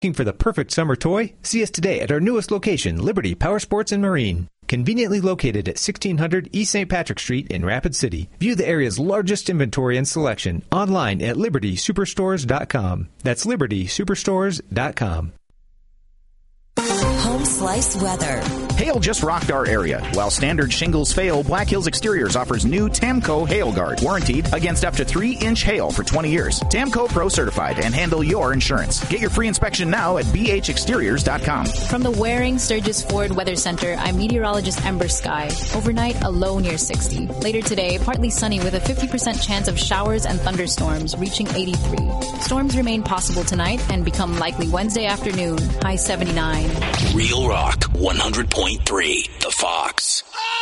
Looking for the perfect summer toy? See us today at our newest location, Liberty Power Sports and Marine. Conveniently located at 1600 East St. Patrick Street in Rapid City. View the area's largest inventory and selection online at libertysuperstores.com. That's libertysuperstores.com. Home Slice weather. Hail just rocked our area. While standard shingles fail, Black Hills Exteriors offers new Tamco Hail Guard, warranted against up to 3-inch hail for 20 years. Tamco Pro certified and handle your insurance. Get your free inspection now at bhexteriors.com. From the Waring Sturgis Ford Weather Center, I'm meteorologist Ember Sky. Overnight, a low near 60. Later today, partly sunny with a 50% chance of showers and thunderstorms, reaching 83. Storms remain possible tonight and become likely Wednesday afternoon, high 79. Real Rock 100.3, The Fox.